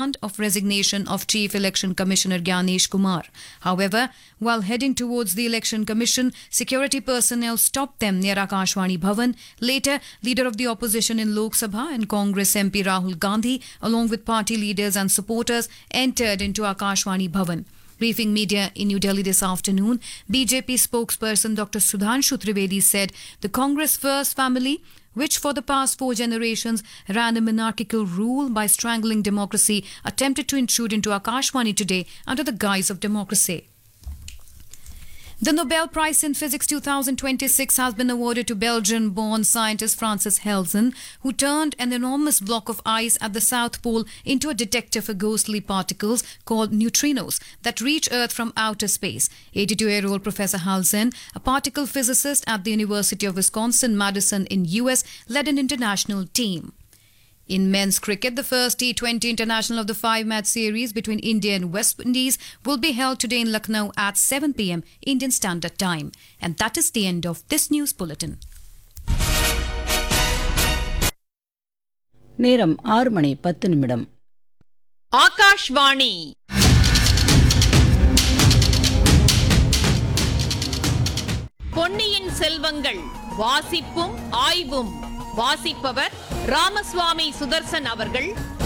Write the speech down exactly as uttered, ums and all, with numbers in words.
demand of resignation of Chief Election Commissioner Gyanesh Kumar. However, while heading towards the Election Commission, security personnel stopped them near Akashvani Bhavan. Later, Leader of the Opposition in Lok Sabha and Congress M P Rahul Gandhi, along with party leaders and supporters, entered into Akashvani Bhavan. Briefing media in New Delhi this afternoon, B J P spokesperson Doctor Sudhanshu Trivedi said the Congress First family, which for the past four generations ran a monarchical rule by strangling democracy, attempted to intrude into Akashvani today under the guise of democracy. The Nobel Prize in Physics twenty twenty-six has been awarded to Belgian-born scientist Francis Helsen, who turned an enormous block of ice at the South Pole into a detector for ghostly particles called neutrinos that reach Earth from outer space. eighty-two-year-old Professor Helsen, a particle physicist at the University of Wisconsin-Madison in U S, led an international team. In men's cricket, the first T twenty international of the five-match series between India and West Indies will be held today in Lucknow at seven p m Indian Standard Time. And that is the end of this news bulletin. நேரம் ஆறு மணி பத்து நிமிடம். ஆகாஷ்வாணி பொன்னியின் செல்வங்கள் வாசிப்பும் ஆய்வும். வாசிப்பவர் ராமசுவாமி சுதர்சன் அவர்கள்.